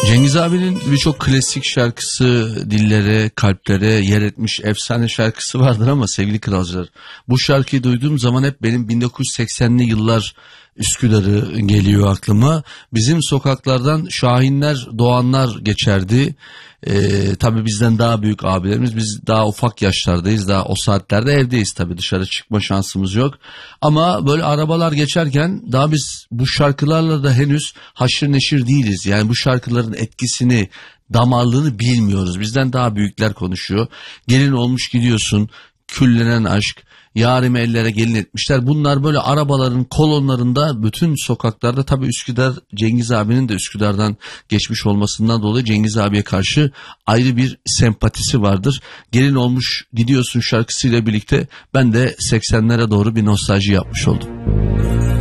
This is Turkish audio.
Cengiz abinin birçok klasik şarkısı dillere, kalplere yer etmiş efsane şarkısı vardır ama sevgili kralcılar, bu şarkıyı duyduğum zaman hep benim 1980'li yıllar Üsküdar'ı geliyor aklıma. Bizim sokaklardan şahinler, doğanlar geçerdi. Tabii bizden daha büyük abilerimiz, biz daha ufak yaşlardayız, daha o saatlerde evdeyiz, tabii dışarı çıkma şansımız yok. Ama böyle arabalar geçerken daha biz bu şarkılarla da henüz haşır neşir değiliz. Yani bu şarkıların etkisini, damarlığını bilmiyoruz. Bizden daha büyükler konuşuyor. Gelin olmuş gidiyorsun, küllenen aşk, yarimi ellere gelin etmişler. Bunlar böyle arabaların kolonlarında bütün sokaklarda, tabii Üsküdar, Cengiz abinin de Üsküdar'dan geçmiş olmasından dolayı Cengiz abiye karşı ayrı bir sempatisi vardır. Gelin olmuş gidiyorsun şarkısıyla birlikte ben de 80'lere doğru bir nostalji yapmış oldum.